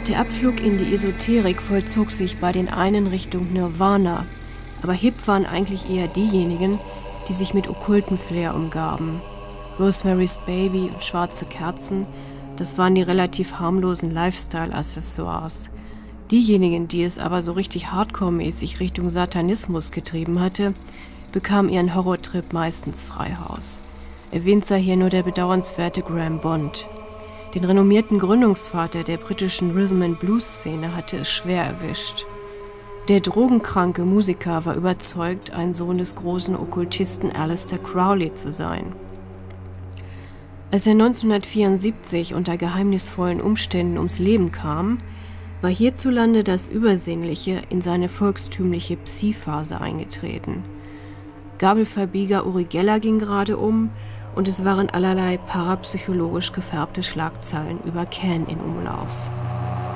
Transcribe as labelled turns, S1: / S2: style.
S1: Der Abflug in die Esoterik vollzog sich bei den einen Richtung Nirvana, aber hip waren eigentlich eher diejenigen, die sich mit okkulten Flair umgaben. Rosemary's Baby und schwarze Kerzen, das waren die relativ harmlosen Lifestyle-Accessoires. Diejenigen, die es aber so richtig hardcore-mäßig Richtung Satanismus getrieben hatte, bekamen ihren Horrortrip meistens Freihaus. Erwähnt sei hier nur der bedauernswerte Graham Bond. Den renommierten Gründungsvater der britischen Rhythm-and-Blues-Szene hatte es schwer erwischt. Der drogenkranke Musiker war überzeugt, ein Sohn des großen Okkultisten Aleister Crowley zu sein. Als er 1974 unter geheimnisvollen Umständen ums Leben kam, war hierzulande das Übersinnliche in seine volkstümliche Psi-Phase eingetreten. Gabelverbieger Uri Geller ging gerade um und es waren allerlei parapsychologisch gefärbte Schlagzeilen über Can in Umlauf.